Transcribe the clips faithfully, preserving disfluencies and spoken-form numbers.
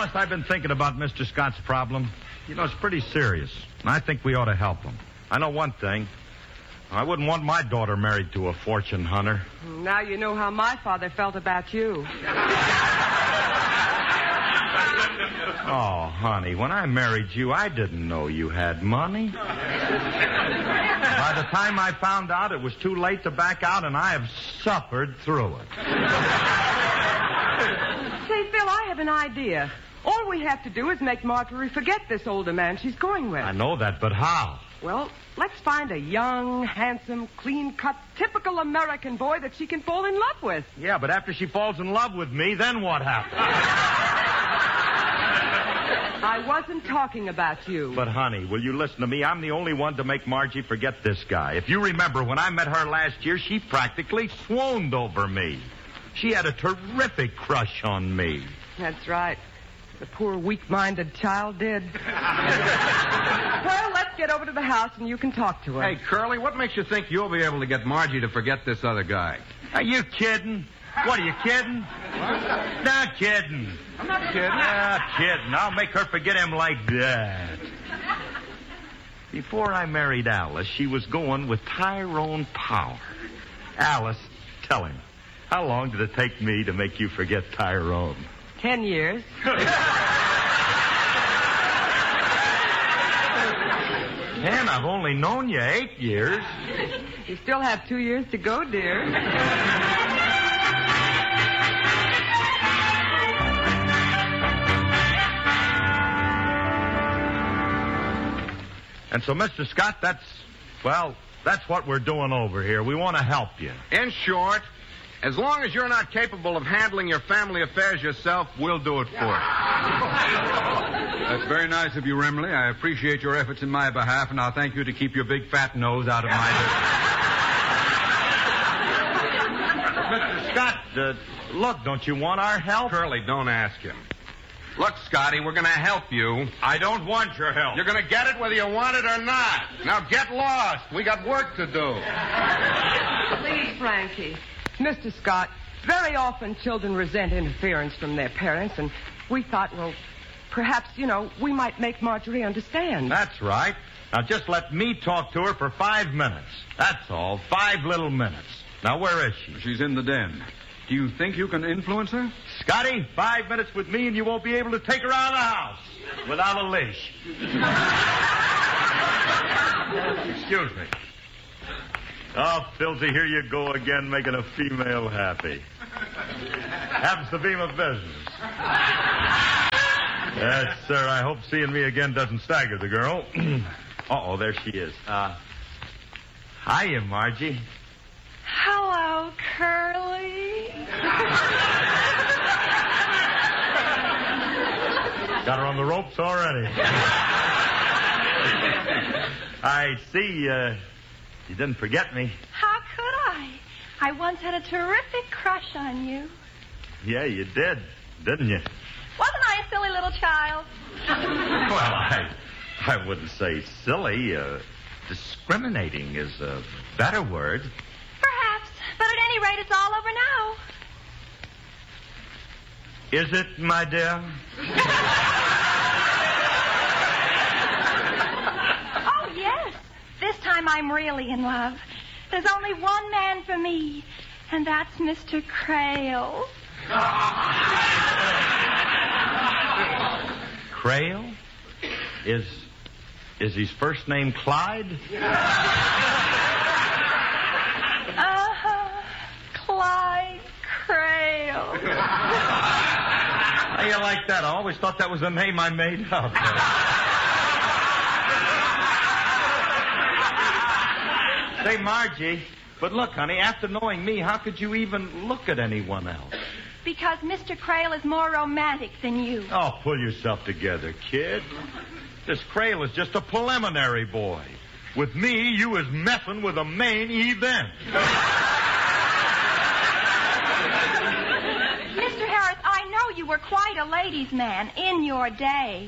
Alice, I've been thinking about Mister Scott's problem. You know, it's pretty serious, and I think we ought to help him. I know one thing. I wouldn't want my daughter married to a fortune hunter. Now you know how my father felt about you. Oh, honey, when I married you, I didn't know you had money. By the time I found out, it was too late to back out, and I have suffered through it. Say, Phil, I have an idea. All we have to do is make Marjorie forget this older man she's going with. I know that, but how? Well, let's find a young, handsome, clean-cut, typical American boy that she can fall in love with. Yeah, but after she falls in love with me, then what happens? I wasn't talking about you. But, honey, will you listen to me? I'm the only one to make Margie forget this guy. If you remember, when I met her last year, she practically swooned over me. She had a terrific crush on me. That's right. The poor weak-minded child did. Well, let's get over to the house and you can talk to her. Hey, Curly, what makes you think you'll be able to get Margie to forget this other guy? Are you kidding? What, are you kidding? What? Not kidding. I'm not kidding. Not kidding. I'll make her forget him like that. Before I married Alice, she was going with Tyrone Power. Alice, tell him, how long did it take me to make you forget Tyrone? Ten years. And I've only known you eight years. You still have two years to go, dear. And so, Mister Scott, that's, well, that's what we're doing over here. We want to help you. In short, as long as you're not capable of handling your family affairs yourself, we'll do it for you. That's very nice of you, Remley. I appreciate your efforts in my behalf, and I'll thank you to keep your big fat nose out of my Mister Scott, uh, look, don't you want our help? Curly, don't ask him. Look, Scotty, we're going to help you. I don't want your help. You're going to get it whether you want it or not. Now get lost. We got work to do. Please, Frankie. Mister Scott, very often children resent interference from their parents, and we thought, well, perhaps, you know, we might make Marjorie understand. That's right. Now, just let me talk to her for five minutes. That's all. Five little minutes. Now, where is she? She's in the den. Do you think you can influence her? Scotty, five minutes with me and you won't be able to take her out of the house without a leash. Excuse me. Oh, Philsy, here you go again, making a female happy. Happens to be my business. Yes, sir. I hope seeing me again doesn't stagger the girl. Uh-oh, there she is. Uh, hiya, Margie. Hello, Curly. Got her on the ropes already. I see, uh, you didn't forget me. How could I? I once had a terrific crush on you. Yeah, you did, didn't you? Wasn't I a silly little child? Well, I, I wouldn't say silly. Uh, discriminating is a better word. Perhaps, but at any rate, it's all over now. Is it, my dear? Oh, yes. This time I'm really in love. There's only one man for me, and that's Mister Crail. Crail? Is is his first name Clyde? Uh-huh. Clyde Crail. How you like that? I always thought that was a name I made up. Say, Margie, but look, honey, after knowing me, how could you even look at anyone else? Because Mister Crail is more romantic than you. Oh, pull yourself together, kid. This Crail is just a preliminary boy. With me, you is messing with a main event. Mister Harris, I know you were quite a ladies' man in your day.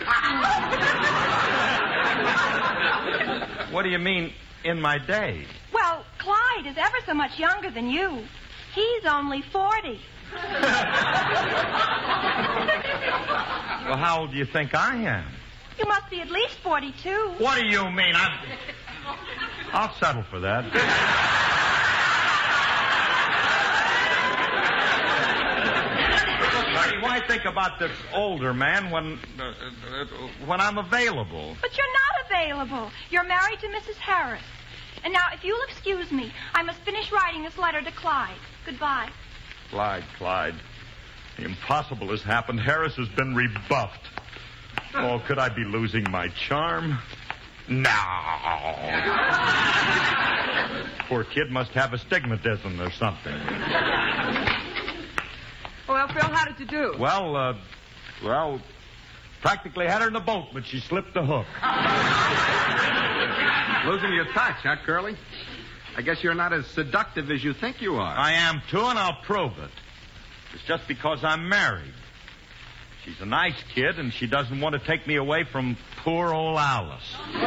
What do you mean, in my day? Well, Clyde is ever so much younger than you. He's only forty. Well, how old do you think I am? You must be at least forty-two. What do you mean? I'm... I'll settle for that. Look, Marty, why think about this older man when uh, uh, when I'm available? But you're not available. You're married to Missus Harris. And now, if you'll excuse me, I must finish writing this letter to Clyde. Goodbye. Clyde, Clyde. The impossible has happened. Harris has been rebuffed. Oh, could I be losing my charm? No. Poor kid must have astigmatism or something. Well, Phil, how did you do? Well, uh, well, practically had her in the boat, but she slipped the hook. Losing your touch, huh, Curly? I guess you're not as seductive as you think you are. I am, too, and I'll prove it. It's just because I'm married. She's a nice kid, and she doesn't want to take me away from poor old Alice.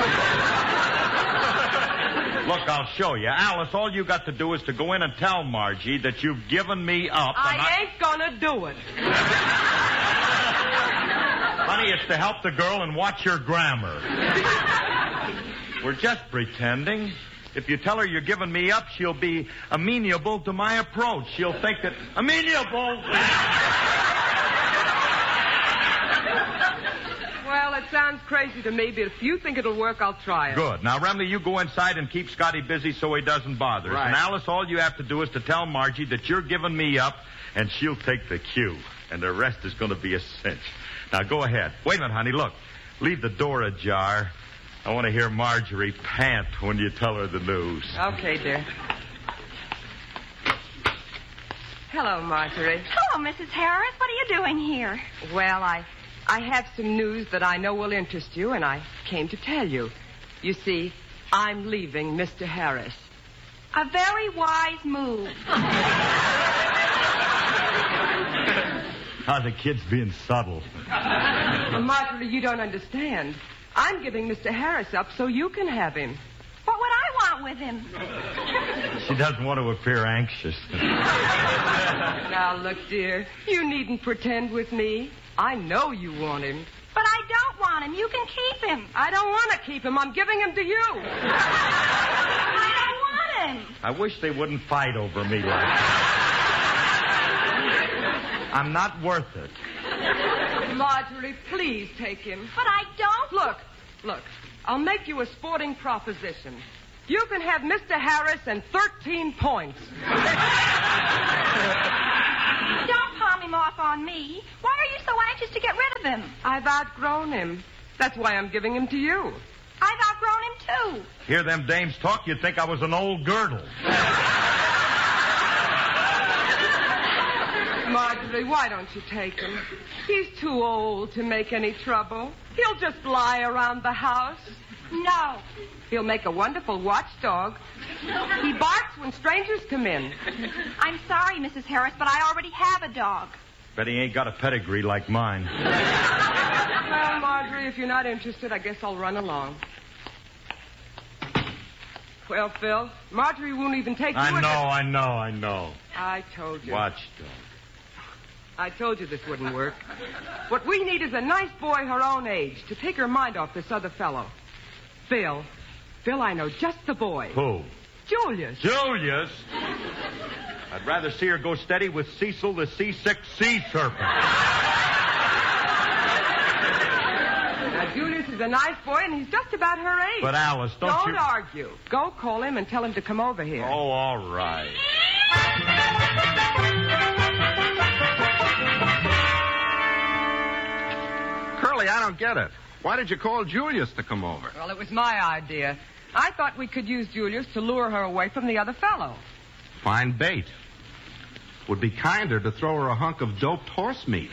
Look, I'll show you. Alice, all you got to do is to go in and tell Margie that you've given me up. I, I ain't gonna do it. Honey, it's to help the girl and watch your grammar. We're just pretending. If you tell her you're giving me up, she'll be amenable to my approach. She'll think that... Amenable! Well, it sounds crazy to me, but if you think it'll work, I'll try it. Good. Now, Remley, you go inside and keep Scotty busy so he doesn't bother us. Right. And Alice, all you have to do is to tell Margie that you're giving me up, and she'll take the cue. And the rest is going to be a cinch. Now, go ahead. Wait a minute, honey. Look. Leave the door ajar. I want to hear Marjorie pant when you tell her the news. Okay, dear. Hello, Marjorie. Hello, Missus Harris. What are you doing here? Well, I, I have some news that I know will interest you, and I came to tell you. You see, I'm leaving Mister Harris. A very wise move. How the kid's being subtle. Well, Marjorie, you don't understand. I'm giving Mister Harris up so you can have him. What would I want with him? She doesn't want to appear anxious. Now, look, dear, you needn't pretend with me. I know you want him. But I don't want him. You can keep him. I don't want to keep him. I'm giving him to you. I don't want him. I wish they wouldn't fight over me like that. I'm not worth it. Marjorie, please take him. But I don't. Look, look, I'll make you a sporting proposition. You can have Mister Harris and thirteen points. Don't palm him off on me. Why are you so anxious to get rid of him? I've outgrown him. That's why I'm giving him to you. I've outgrown him, too. Hear them dames talk, you'd think I was an old girdle. Marjorie, why don't you take him? He's too old to make any trouble. He'll just lie around the house. No. He'll make a wonderful watchdog. He barks when strangers come in. I'm sorry, Missus Harris, but I already have a dog. Bet he ain't got a pedigree like mine. Well, Marjorie, if you're not interested, I guess I'll run along. Well, Phil, Marjorie won't even take you. I with know, her. I know, I know. I told you. Watchdog. I told you this wouldn't work. What we need is a nice boy her own age to take her mind off this other fellow. Phil. Phil, I know just the boy. Who? Julius. Julius? I'd rather see her go steady with Cecil the seasick sea serpent. Now, Julius is a nice boy, and he's just about her age. But, Alice, don't, Don't you... argue. Go call him and tell him to come over here. Oh, all right. Curly, I don't get it. Why did you call Julius to come over? Well, it was my idea. I thought we could use Julius to lure her away from the other fellow. Fine bait. Would be kinder to throw her a hunk of doped horse meat.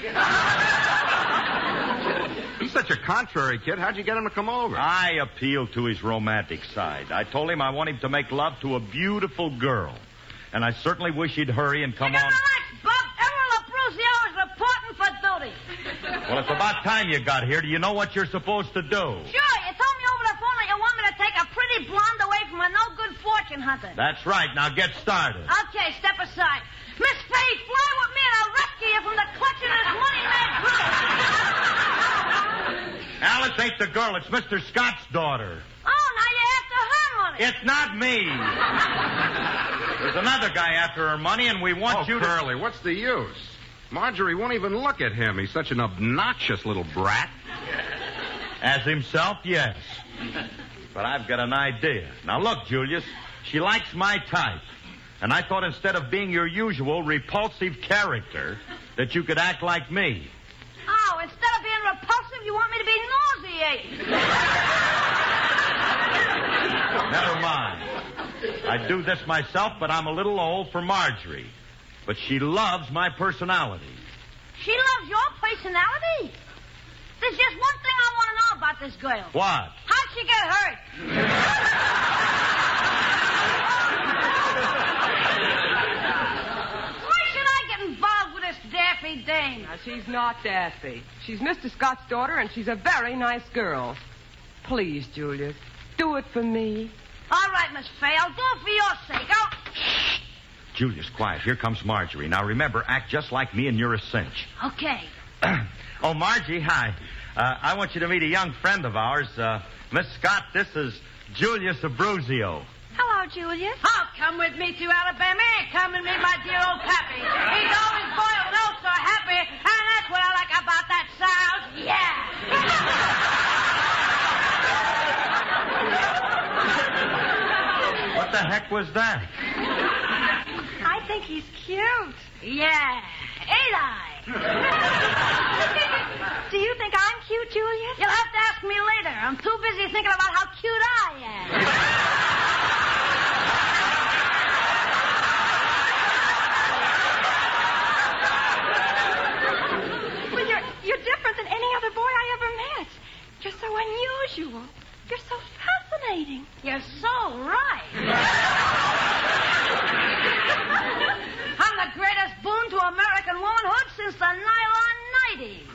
He's such a contrary kid. How'd you get him to come over? I appealed to his romantic side. I told him I want him to make love to a beautiful girl. And I certainly wish he'd hurry and come on. Relax, Bob. Emerald Aprucio is reporting for duty. Well, it's about time you got here. Do you know what you're supposed to do? Sure, you told me over the phone that you want me to take a pretty blonde away from a no-good fortune hunter. That's right. Now get started. Okay, step aside. Miss Faye, fly with me and I'll rescue you from the clutches of this money-mad brother. ain't the girl. It's Mister Scott's daughter. Oh, now you're after her money. It's not me. There's another guy after her money, and we want Oh, you to... Curly, what's the use? Marjorie won't even look at him. He's such an obnoxious little brat. As himself, yes. But I've got an idea. Now, look, Julius, she likes my type. And I thought instead of being your usual repulsive character, that you could act like me. Oh, instead of being repulsive, you want me to be nauseating. Never mind. I'd do this myself, but I'm a little old for Marjorie. But she loves my personality. She loves your personality? There's just one thing I want to know about this girl. What? How'd she get hurt? Why should I get involved with this daffy dame? Now, she's not Daffy. She's Mister Scott's daughter, and she's a very nice girl. Please, Julius, do it for me. All right, Miss Fay, I'll do it for your sake. I'll... Julius, quiet. Here comes Marjorie. Now, remember, act just like me and you're a cinch. Okay. Oh, Margie, hi. Uh, I want you to meet a young friend of ours. Uh, Miss Scott, this is Julius Abruzio. Hello, Julius. Oh, come with me to Alabama. Come and meet my dear old pappy. He's always boiled oh so happy, and that's what I like about that sound. Yeah. What the heck was that? I think he's cute. Yeah. Ain't I? Do you think I'm cute, Julius? You'll have to ask me later. I'm too busy thinking about how cute I am. Well, you're, you're different than any other boy I ever met. You're so unusual. You're so fascinating. You're so right. I'm the greatest boon to American womanhood since the nylon nighties.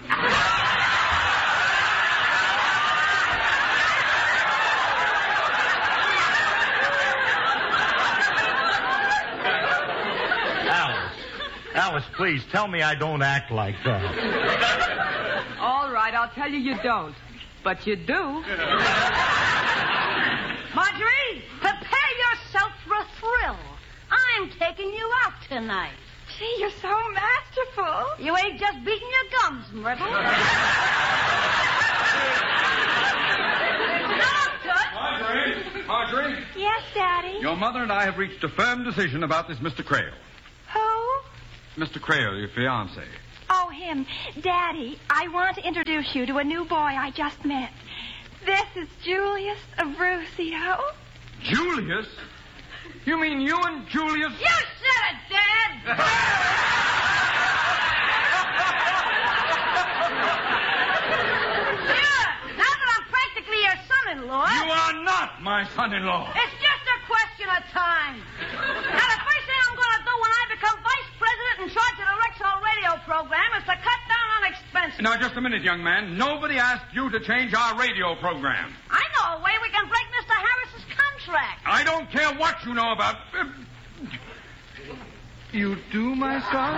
Alice. Alice, please, tell me I don't act like that. All right, I'll tell you you don't. But you do. Marjorie, prepare yourself for a thrill. I'm taking you out tonight. Gee, you're so masterful. You ain't just beating your gums, Myrtle. No, Toots. Marjorie! Marjorie! Yes, Daddy. Your mother and I have reached a firm decision about this Mister Crail. Who? Mister Crail, your fiancé. Oh, him. Daddy, I want to introduce you to a new boy I just met. This is Julius Abruzio. Julius? You mean you and Julius? You said it, Dad. Sure. Now that I'm practically your son-in-law. You are not my son-in-law. It's just a question of time. Now, the first thing I'm going to do when I become vice president in charge of the Rexall radio program is to cut down on expenses. Now, just a minute, young man. Nobody asked you to change our radio program. I know a way we can break Mister Harris's contract. I don't care what you know about... Uh, you do, my son?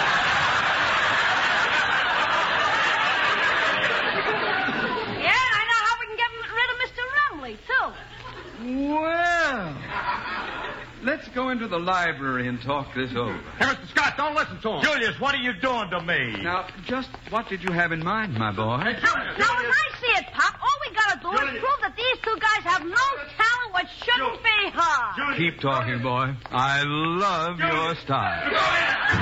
Yeah, and I know how we can get rid of Mister Rumley, too. Well, let's go into the library and talk this over. Hey, Mister Scott, don't listen to him. Julius, what are you doing to me? Now, just what did you have in mind, my boy? Now, now, as I see it, Pop, all we got to do is prove that these two guys have no talent which shouldn't be hard. Keep talking, boy. I love your style. Go ahead.